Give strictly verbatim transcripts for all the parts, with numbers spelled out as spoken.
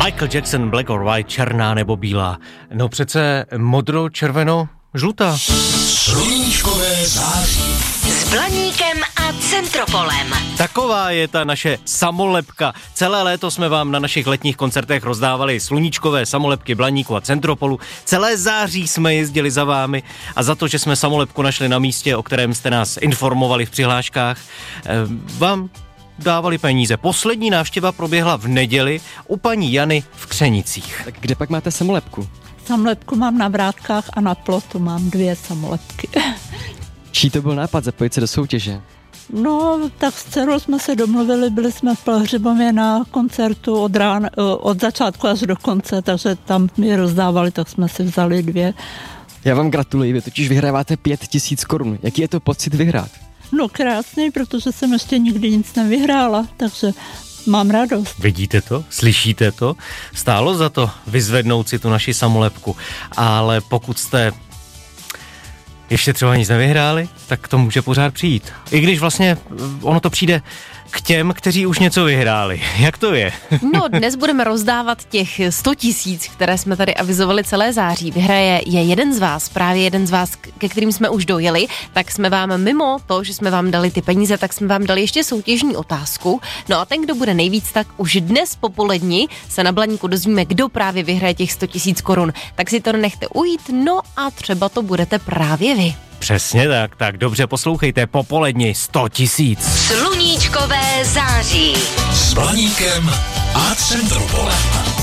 Michael Jackson, Black or White, černá nebo bílá. No přece modro, červeno, žlutá. Sluníčkové září. S Blaníkem a Centropolem. Taková je ta naše samolepka. Celé léto jsme vám na našich letních koncertech rozdávali sluníčkové samolepky Blaníku a Centropolu. Celé září jsme jezdili za vámi a za to, že jsme samolepku našli na místě, o kterém jste nás informovali v přihláškách, vám dávali peníze. Poslední návštěva proběhla v neděli u paní Jany v Křenicích. Tak kde pak máte samolepku? Samolepku mám na Vrátkách a na Plotu mám dvě samolepky. Čí to byl nápad zapojit se do soutěže? No, tak s dcerou jsme se domluvili, byli jsme v Pelhřimově na koncertu od, rán, od začátku až do konce, takže tam mi rozdávali, tak jsme si vzali dvě. Já vám gratuluji, vy totiž vyhráváte pět tisíc korun. Jaký je to pocit vyhrát? No krásný, protože jsem ještě nikdy nic nevyhrála, takže mám radost. Vidíte to? Slyšíte to? Stálo za to vyzvednout si tu naši samolepku, ale pokud jste ještě třeba nic nevyhráli, tak to může pořád přijít. I když vlastně ono to přijde k těm, kteří už něco vyhráli. Jak to je? No, dnes budeme rozdávat těch sto tisíc, které jsme tady avizovali celé září. Vyhraje je jeden z vás, právě jeden z vás, ke kterým jsme už dojeli, tak jsme vám mimo to, že jsme vám dali ty peníze, tak jsme vám dali ještě soutěžní otázku. No a ten, kdo bude nejvíc, tak už dnes popolední se na Blaníku dozvíme, kdo právě vyhraje těch sto tisíc korun. Tak si to nechte ujít, no a třeba to budete právě vy. Přesně tak, tak dobře poslouchejte, popoledni sto tisíc. Sluníčkové září. S Blaníkem a Centropolem.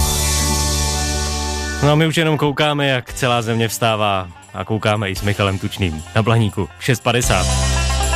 No a my už jenom koukáme, jak celá země vstává a koukáme i s Michalem Tučným na Blaníku šest padesát.